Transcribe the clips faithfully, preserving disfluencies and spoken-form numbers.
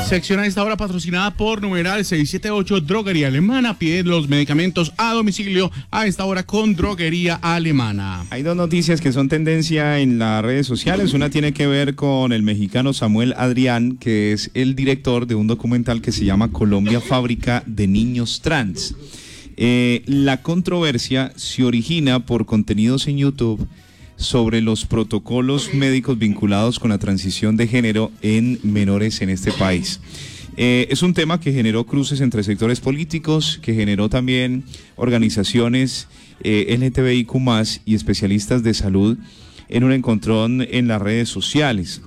Sección a esta hora patrocinada por numeral seiscientos setenta y ocho, Droguería Alemana. Pide los medicamentos a domicilio a esta hora con Droguería Alemana. Hay dos noticias que son tendencia en las redes sociales. Una tiene que ver con el mexicano Samuel Adrián, que es el director de un documental que se llama Colombia, Fábrica de Niños Trans. Eh, la controversia se origina por contenidos en YouTube sobre los protocolos médicos vinculados con la transición de género en menores en este país. Eh, es un tema que generó cruces entre sectores políticos, que generó también organizaciones eh, L G T B I Q más, y especialistas de salud en un encontrón en las redes sociales.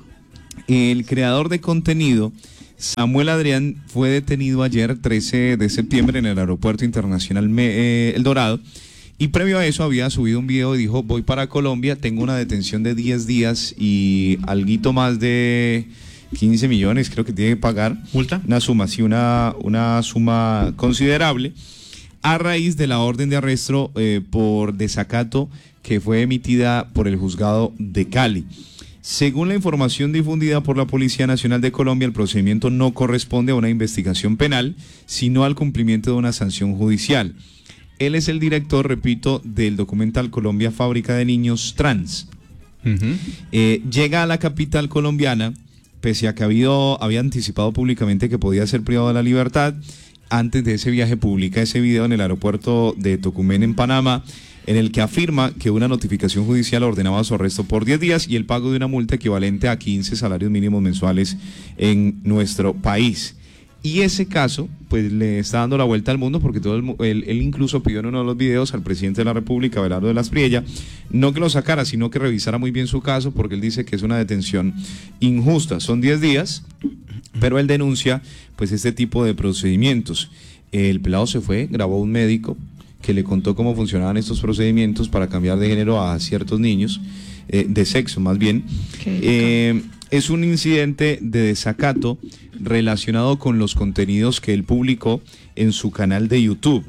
El creador de contenido, Samuel Adrián, fue detenido ayer, trece de septiembre, en el Aeropuerto Internacional eh, El Dorado. Y previo a eso había subido un video y dijo: voy para Colombia, tengo una detención de diez días y alguito más de quince millones, creo que tiene que pagar. ¿Multa? Una suma, sí, una, una suma considerable, a raíz de la orden de arresto eh, por desacato que fue emitida por el juzgado de Cali. Según la información difundida por la Policía Nacional de Colombia, el procedimiento no corresponde a una investigación penal, sino al cumplimiento de una sanción judicial. Él es el director, repito, del documental Colombia, Fábrica de Niños Trans. Uh-huh. Eh, llega a la capital colombiana, pese a que había, había anticipado públicamente que podía ser privado de la libertad. Antes de ese viaje publica ese video en el aeropuerto de Tocumen, en Panamá, en el que afirma que una notificación judicial ordenaba su arresto por diez días y el pago de una multa equivalente a quince salarios mínimos mensuales en nuestro país. Y ese caso, pues, le está dando la vuelta al mundo, porque todo el, él, él incluso pidió en uno de los videos al presidente de la República, Abelardo de la Espriella, no que lo sacara, sino que revisara muy bien su caso, porque él dice que es una detención injusta. Son diez días, pero él denuncia, pues, este tipo de procedimientos. El pelado se fue, grabó un médico que le contó cómo funcionaban estos procedimientos para cambiar de género a ciertos niños, eh, de sexo más bien. Eh, es un incidente de desacato relacionado con los contenidos que él publicó en su canal de YouTube.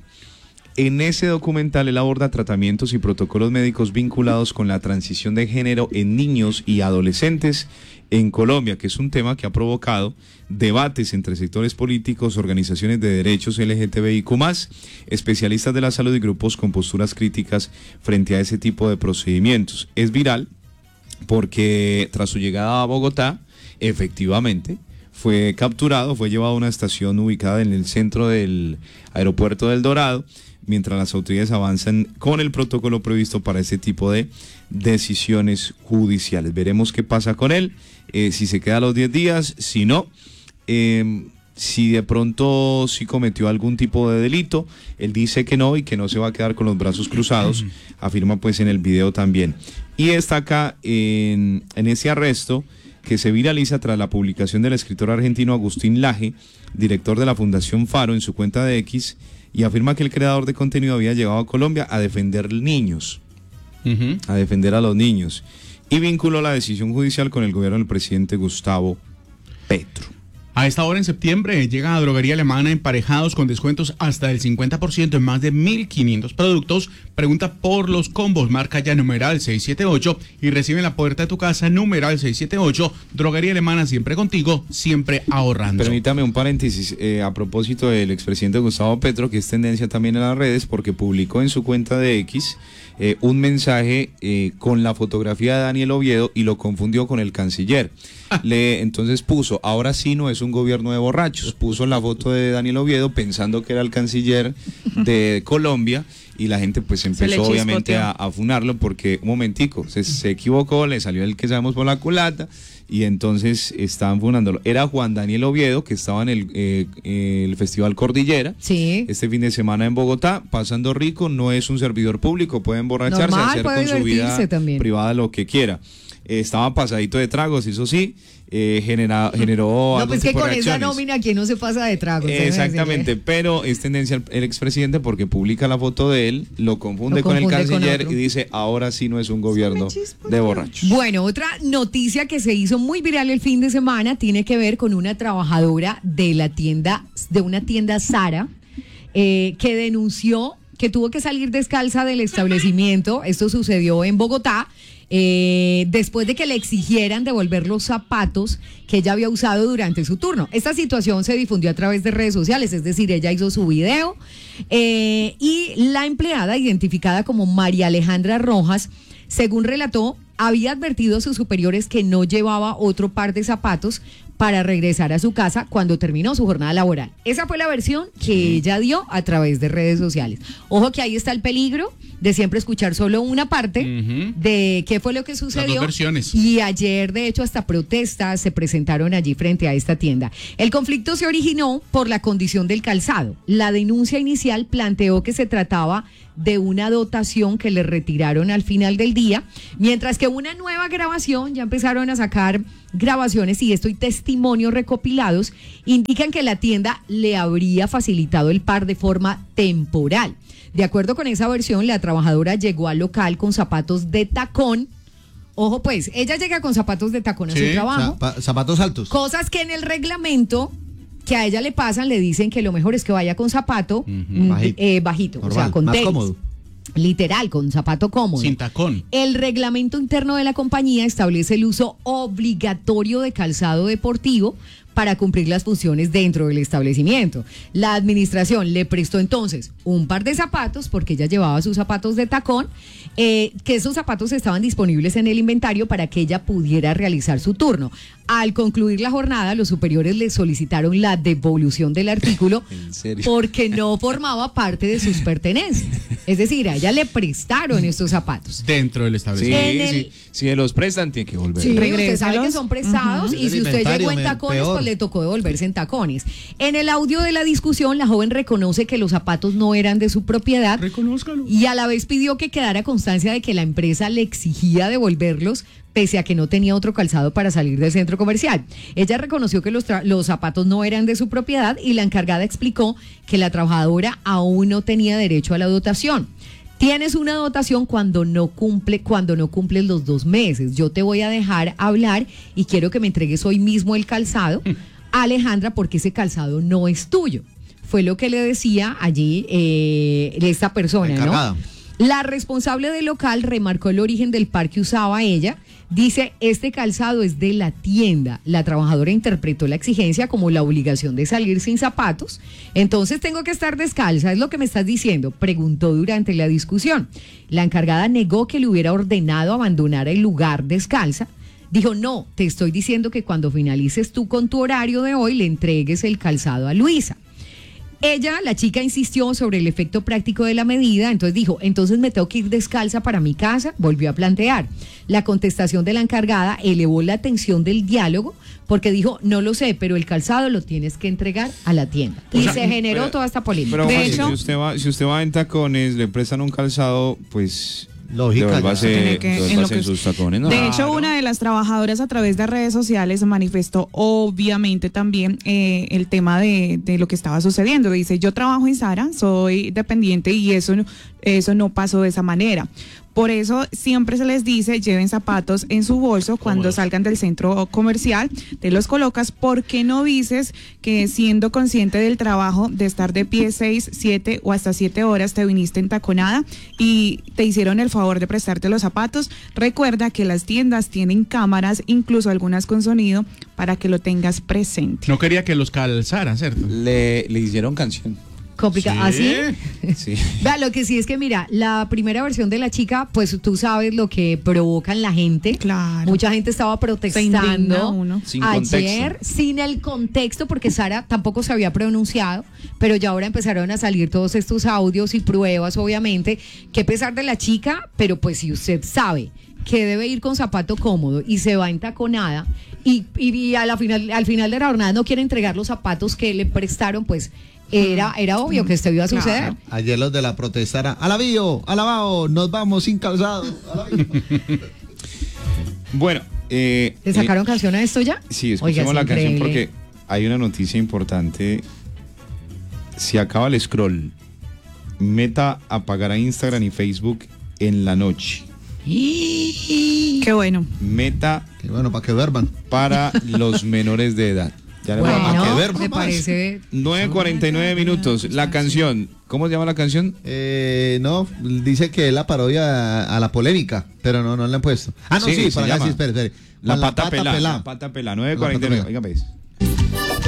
En ese documental él aborda tratamientos y protocolos médicos vinculados con la transición de género en niños y adolescentes en Colombia, que es un tema que ha provocado debates entre sectores políticos, organizaciones de derechos L G T B I Q más, especialistas de la salud y grupos con posturas críticas frente a ese tipo de procedimientos. Es viral porque tras su llegada a Bogotá, efectivamente, fue capturado, fue llevado a una estación ubicada en el centro del aeropuerto del Dorado, mientras las autoridades avanzan con el protocolo previsto para este tipo de decisiones judiciales. Veremos qué pasa con él, eh, si se queda a los diez días, si no, eh, si de pronto sí cometió algún tipo de delito. Él dice que no y que no se va a quedar con los brazos cruzados, afirma pues en el video también. Y destaca en, en ese arresto que se viraliza tras la publicación del escritor argentino Agustín Laje, director de la Fundación Faro, en su cuenta de X, y afirma que el creador de contenido había llegado a Colombia a defender niños, uh-huh. a defender a los niños, y vinculó la decisión judicial con el gobierno del presidente Gustavo Petro. A esta hora en septiembre llega a Droguería Alemana emparejados con descuentos hasta del cincuenta por ciento en más de mil quinientos productos. Pregunta por los combos, marca ya numeral seiscientos setenta y ocho y recibe en la puerta de tu casa numeral seiscientos setenta y ocho. Droguería Alemana, siempre contigo, siempre ahorrando. Permítame un paréntesis eh, a propósito del expresidente Gustavo Petro, que es tendencia también en las redes, porque publicó en su cuenta de X eh, un mensaje eh, con la fotografía de Daniel Oviedo y lo confundió con el canciller. Le, entonces puso, ahora sí no es un gobierno de borrachos, puso la foto de Daniel Oviedo pensando que era el canciller de Colombia, y la gente pues empezó obviamente a, a funarlo porque, un momentico, se, se equivocó, le salió el que sabemos por la culata, y entonces estaban funándolo. Era Juan Daniel Oviedo, que estaba en el, eh, el Festival Cordillera, sí. este fin de semana en Bogotá, pasando rico, no es un servidor público, puede emborracharse, normal, hacer con su vida también privada lo que quiera. Eh, estaba pasadito de tragos, eso sí, eh, genera, generó... No, pues que con esa nómina, ¿quién no se pasa de tragos? Eh, exactamente, pero es tendencia el, el expresidente porque publica la foto de él, lo confunde, lo con confunde el canciller con y dice, ahora sí no es un gobierno de borrachos. Bueno, otra noticia que se hizo muy viral el fin de semana tiene que ver con una trabajadora de la tienda, de una tienda Zara, eh, que denunció que tuvo que salir descalza del establecimiento. Esto sucedió en Bogotá. eh, después de que le exigieran devolver los zapatos que ella había usado durante su turno. Esta situación se difundió a través de redes sociales, es decir, ella hizo su video eh, y la empleada, identificada como María Alejandra Rojas, según relató, había advertido a sus superiores que no llevaba otro par de zapatos para regresar a su casa cuando terminó su jornada laboral. Esa fue la versión que sí. ella dio a través de redes sociales. Ojo que ahí está el peligro de siempre escuchar solo una parte uh-huh. de qué fue lo que sucedió. Las dos versiones. Y ayer, de hecho, hasta protestas se presentaron allí frente a esta tienda. El conflicto se originó por la condición del calzado. La denuncia inicial planteó que se trataba de una dotación que le retiraron al final del día, mientras que una nueva grabación, ya empezaron a sacar grabaciones y esto y testimonios recopilados, indican que la tienda le habría facilitado el par de forma temporal. De acuerdo con esa versión, la trabajadora llegó al local con zapatos de tacón. Ojo pues, ella llega con zapatos de tacón a sí, su trabajo. Zap- zapatos altos. Cosas que en el reglamento que a ella le pasan, le dicen que lo mejor es que vaya con zapato uh-huh. bajito, eh, bajito Normal, o sea, con más tenis. Cómodo. Literal, con zapato cómodo. Sin tacón. El reglamento interno de la compañía establece el uso obligatorio de calzado deportivo para cumplir las funciones dentro del establecimiento. La administración le prestó entonces un par de zapatos, porque ella llevaba sus zapatos de tacón, eh, que esos zapatos estaban disponibles en el inventario para que ella pudiera realizar su turno. Al concluir la jornada, los superiores le solicitaron la devolución del artículo ¿En serio? porque no formaba parte de sus pertenencias. Es decir, a ella le prestaron estos zapatos. Dentro del Sí, establecimiento. En el- sí, si me los prestan, tiene que volver. Sí, usted sabe Regrésalos. que son prestados Ujú. y si El usted inventario, llegó en me- tacones, peor. pues le tocó devolverse en tacones. En el audio de la discusión, la joven reconoce que los zapatos no eran de su propiedad Reconózcalo. y a la vez pidió que quedara constancia de que la empresa le exigía devolverlos pese a que no tenía otro calzado para salir del centro comercial. Ella reconoció que los, tra- los zapatos no eran de su propiedad y la encargada explicó que la trabajadora aún no tenía derecho a la dotación. Tienes una dotación cuando no cumple, cuando no cumples los dos meses. Yo te voy a dejar hablar y quiero que me entregues hoy mismo el calzado, Alejandra, porque ese calzado no es tuyo. Fue lo que le decía allí eh, esta persona, Encargada. ¿no? La responsable del local remarcó el origen del par que usaba ella. Dice, este calzado es de la tienda. La trabajadora interpretó la exigencia como la obligación de salir sin zapatos. Entonces tengo que estar descalza, es lo que me estás diciendo, preguntó durante la discusión. La encargada negó que le hubiera ordenado abandonar el lugar descalza. Dijo, no, te estoy diciendo que cuando finalices tú con tu horario de hoy le entregues el calzado a Luisa. Ella, la chica, insistió sobre el efecto práctico de la medida, entonces dijo, entonces me tengo que ir descalza para mi casa, volvió a plantear. La contestación de la encargada elevó la tensión del diálogo porque dijo, no lo sé, pero el calzado lo tienes que entregar a la tienda. Y O sea, se generó pero- toda esta polémica. Pero De Juan, hecho- si usted va, si usted va en tacones, le prestan un calzado, pues Lógica, devuélvase, ya. Tiene que- en devuélvase lo que- en sus tacones, ¿no? De hecho, una de las trabajadoras a través de redes sociales manifestó obviamente también eh, el tema de, de lo que estaba sucediendo. Dice, yo trabajo en Zara, soy dependiente y eso, no- eso no pasó de esa manera. Por eso siempre se les dice, lleven zapatos en su bolso cuando Cómodos. salgan del centro comercial, te los colocas. ¿Por qué no dices que siendo consciente del trabajo de estar de pie seis, siete o hasta siete horas te viniste entaconada y te hicieron el favor de prestarte los zapatos? Recuerda que las tiendas tienen cámaras, incluso algunas con sonido, para que lo tengas presente. No quería que los calzara, ¿cierto? Le, le hicieron canción. Complicado. Sí. ¿Así? Sí. Vea, lo que sí es que, mira, la primera versión de la chica, pues tú sabes lo que provoca en la gente. Claro. Mucha gente estaba Se indigna protestando uno. Sin ayer, contexto. sin el contexto, porque Sara tampoco se había pronunciado, pero ya ahora empezaron a salir todos estos audios y pruebas, obviamente, que a pesar de la chica, pero pues si usted sabe que debe ir con zapato cómodo y se va entaconada y, y, y a la final, al final de la jornada no quiere entregar los zapatos que le prestaron, pues era, era obvio que esto iba a suceder. Claro. Ayer los de la protesta eran, alabío, alabao, nos vamos sin calzado. Alabío. Bueno, eh, ¿Le sacaron canción a esto ya? eh, sí, Oiga, escuchemos es la canción increíble. porque hay una noticia importante. Si acaba el scroll, meta apagar a Instagram y Facebook en la noche. Qué bueno. Meta Que bueno, para que duerman. para los menores de edad. Ya le Bueno, voy a Para que ver, me mamás. parece... nueve cuarenta y nueve minutos. La canción, ¿cómo se llama la canción? Eh, no, dice que es la parodia a, a la polémica, pero no, no la han puesto. Ah, no, Sí, sí, se para acá llama sí, espere, espere. La Con pata pelada. pelá. La pata pelada, nueve cuarenta y nueve. La pata Oiga, pues.